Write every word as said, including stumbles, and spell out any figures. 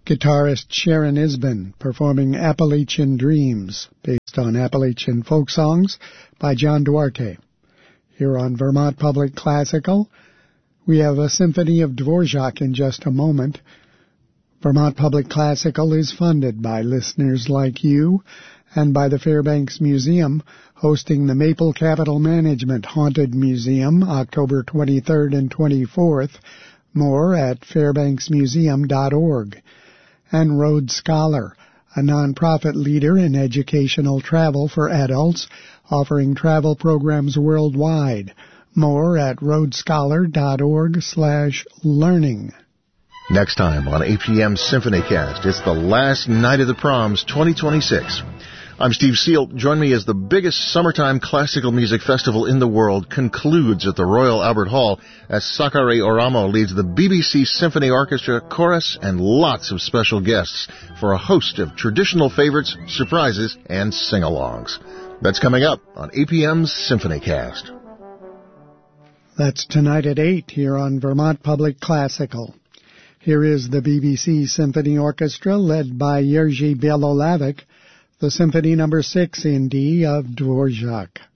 Guitarist Sharon Isbin performing Appalachian Dreams, based on Appalachian folk songs by John Duarte. Here on Vermont Public Classical, we have a symphony of Dvorak in just a moment. Vermont Public Classical is funded by listeners like you and by the Fairbanks Museum, hosting the Maple Capital Management Haunted Museum October twenty-third and twenty-fourth. More at fairbanks museum dot org. And Rhodes Scholar, a nonprofit leader in educational travel for adults, offering travel programs worldwide. More at rhodes scholar dot org slash learning. Next time on A P M SymphonyCast, it's the last night of the proms twenty twenty-six. I'm Steve Seal. Join me as the biggest summertime classical music festival in the world concludes at the Royal Albert Hall as Sakari Oramo leads the B B C Symphony Orchestra, chorus, and lots of special guests for a host of traditional favorites, surprises, and sing-alongs. That's coming up on A P M's SymphonyCast. That's tonight at eight here on Vermont Public Classical. Here is the B B C Symphony Orchestra led by Jerzy Bielolawicz, the Symphony Number six in D of Dvorak.